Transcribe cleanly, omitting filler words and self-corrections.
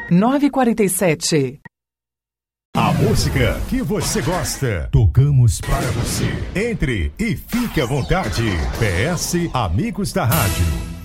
9h47. A música que você gosta, tocamos para você. Entre e fique à vontade. PS Amigos da Rádio.